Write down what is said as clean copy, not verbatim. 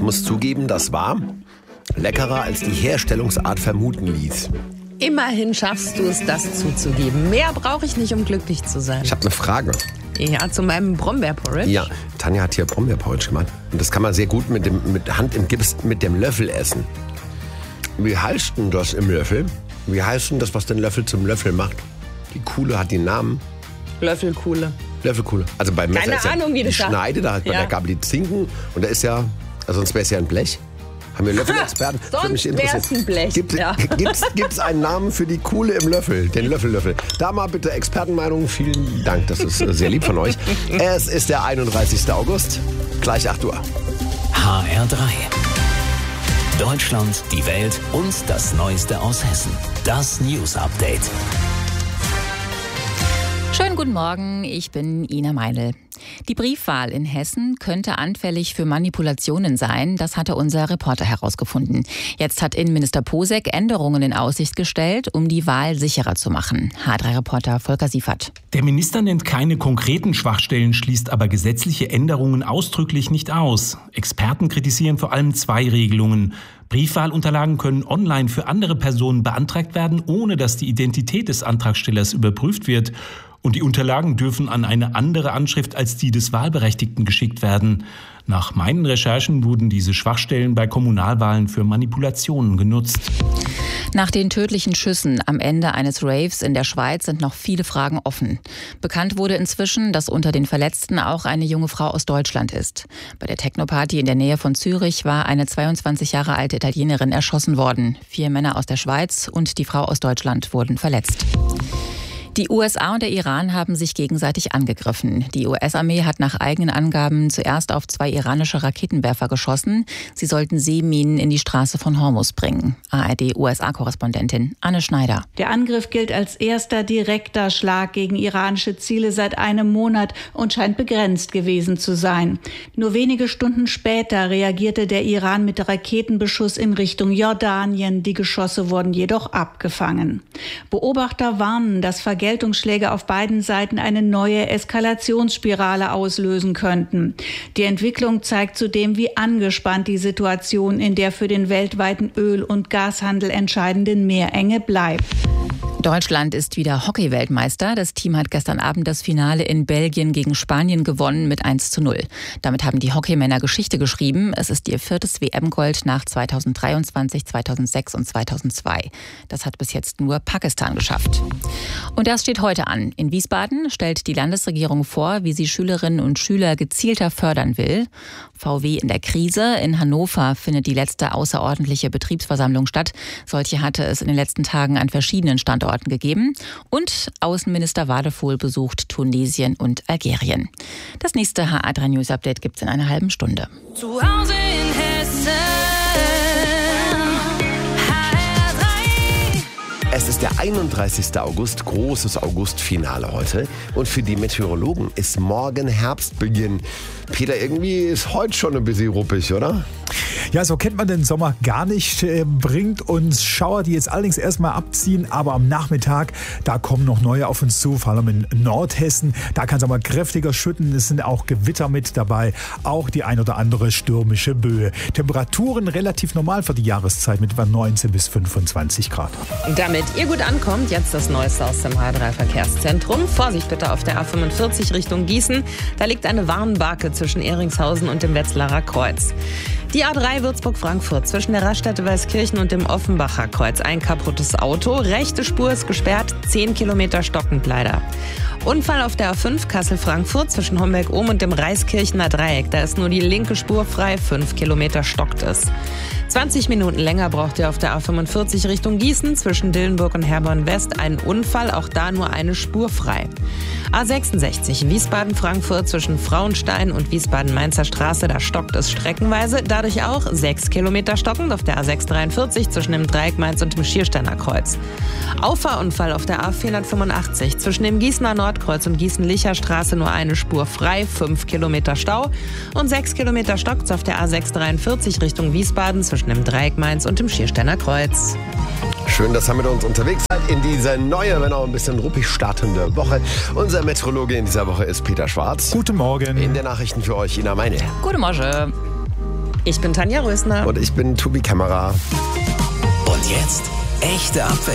muss zugeben, das war leckerer, als die Herstellungsart vermuten ließ. Immerhin schaffst du es, das zuzugeben. Mehr brauche ich nicht, um glücklich zu sein. Ich habe eine Frage. Ja, zu meinem Brombeerporridge. Ja, Tanja hat hier Brombeerporridge gemacht. Und das kann man sehr gut mit Hand im Gips mit dem Löffel essen. Wie heißt denn das im Löffel? Wie heißt denn das, was den Löffel zum Löffel macht? Die Kuhle hat den Namen. Löffelkuhle. Löffelkuhle. Also beim Messer Keine ist ja Ahnung, wie das die Schneide, da hat bei der Gabel die Zinken. Und da ist ja, also sonst wäre es ja ein Blech. Haben wir Löffelexperten? Sonst wäre es ein Blech. Gibt's einen Namen für die Kuhle im Löffel? Den Löffel. Da mal bitte Expertenmeinung. Vielen Dank, das ist sehr lieb von euch. Es ist der 31. August, gleich 8 Uhr. HR3. Deutschland, die Welt und das Neueste aus Hessen. Das News Update. Schönen guten Morgen, ich bin Ina Meinl. Die Briefwahl in Hessen könnte anfällig für Manipulationen sein, das hatte unser Reporter herausgefunden. Jetzt hat Innenminister Posek Änderungen in Aussicht gestellt, um die Wahl sicherer zu machen. H3-Reporter Volker Siefert. Der Minister nennt keine konkreten Schwachstellen, schließt aber gesetzliche Änderungen ausdrücklich nicht aus. Experten kritisieren vor allem 2 Regelungen. Briefwahlunterlagen können online für andere Personen beantragt werden, ohne dass die Identität des Antragstellers überprüft wird. Und die Unterlagen dürfen an eine andere Anschrift als die des Wahlberechtigten geschickt werden. Nach meinen Recherchen wurden diese Schwachstellen bei Kommunalwahlen für Manipulationen genutzt. Nach den tödlichen Schüssen am Ende eines Raves in der Schweiz sind noch viele Fragen offen. Bekannt wurde inzwischen, dass unter den Verletzten auch eine junge Frau aus Deutschland ist. Bei der Techno-Party in der Nähe von Zürich war eine 22 Jahre alte Italienerin erschossen worden. 4 Männer aus der Schweiz und die Frau aus Deutschland wurden verletzt. Die USA und der Iran haben sich gegenseitig angegriffen. Die US-Armee hat nach eigenen Angaben zuerst auf 2 iranische Raketenwerfer geschossen. Sie sollten Seeminen in die Straße von Hormuz bringen. ARD-USA-Korrespondentin Anne Schneider. Der Angriff gilt als erster direkter Schlag gegen iranische Ziele seit einem Monat und scheint begrenzt gewesen zu sein. Nur wenige Stunden später reagierte der Iran mit Raketenbeschuss in Richtung Jordanien. Die Geschosse wurden jedoch abgefangen. Beobachter warnen, dass Vergeltungsschläge auf beiden Seiten eine neue Eskalationsspirale auslösen könnten. Die Entwicklung zeigt zudem, wie angespannt die Situation in der für den weltweiten Öl- und Gashandel entscheidenden Meerenge bleibt. Deutschland ist wieder Hockey-Weltmeister. Das Team hat gestern Abend das Finale in Belgien gegen Spanien gewonnen mit 1:0. Damit haben die Hockeymänner Geschichte geschrieben. Es ist ihr 4. WM-Gold nach 2023, 2006 und 2002. Das hat bis jetzt nur Pakistan geschafft. Und das steht heute an. In Wiesbaden stellt die Landesregierung vor, wie sie Schülerinnen und Schüler gezielter fördern will. VW in der Krise. In Hannover findet die letzte außerordentliche Betriebsversammlung statt. Solche hatte es in den letzten Tagen an verschiedenen Standorten gegeben. Und Außenminister Wadefuhl besucht Tunesien und Algerien. Das nächste HR3 News Update gibt es in einer halben Stunde. Zu Hause in Hessen. Es ist der 31. August, großes Augustfinale heute. Und für die Meteorologen ist morgen Herbstbeginn. Peter, irgendwie ist heute schon ein bisschen ruppig, oder? Ja, so kennt man den Sommer gar nicht. Bringt uns Schauer, die jetzt allerdings erstmal abziehen. Aber am Nachmittag, da kommen noch neue auf uns zu, vor allem in Nordhessen. Da kann es aber kräftiger schütten. Es sind auch Gewitter mit dabei. Auch die ein oder andere stürmische Böe. Temperaturen relativ normal für die Jahreszeit mit etwa 19 bis 25 Grad. Damit ihr gut ankommt, jetzt das Neueste aus dem H3-Verkehrszentrum. Vorsicht bitte auf der A45 Richtung Gießen. Da liegt eine Warnbarke zwischen Ehringshausen und dem Wetzlarer Kreuz. Die A3 Würzburg-Frankfurt zwischen der Raststätte Weißkirchen und dem Offenbacher Kreuz. Ein kaputtes Auto. Rechte Spur ist gesperrt, 10 Kilometer stockend leider. Unfall auf der A5 Kassel-Frankfurt zwischen Homberg-Ohm und dem Reiskirchener Dreieck. Da ist nur die linke Spur frei, 5 Kilometer stockt es. 20 Minuten länger braucht ihr auf der A45 Richtung Gießen zwischen Dillenburg und Herborn-West. Ein Unfall, auch da nur eine Spur frei. A66 Wiesbaden-Frankfurt zwischen Frauenstein und Wiesbaden-Mainzer Straße, da stockt es streckenweise. Dadurch auch 6 Kilometer stockend auf der A643 zwischen dem Dreieck Mainz und dem Schiersteiner Kreuz. Auffahrunfall auf der A485 zwischen dem Gießener Nordkreuz und Gießen-Licher Straße nur eine Spur frei, 5 Kilometer Stau. Und 6 Kilometer stockt's auf der A643 Richtung Wiesbaden zwischen dem Dreieck Mainz und dem Schiersteiner Kreuz. Schön, dass ihr mit uns unterwegs seid in diese neue, wenn auch ein bisschen ruppig startende Woche. Unser Meteorologe in dieser Woche ist Peter Schwarz. Guten Morgen. In den Nachrichten für euch Ina Meinl. Guten Morgen. Ich bin Tanja Rösner. Und ich bin Tobi Kämmerer. Und jetzt echte Abwechslung.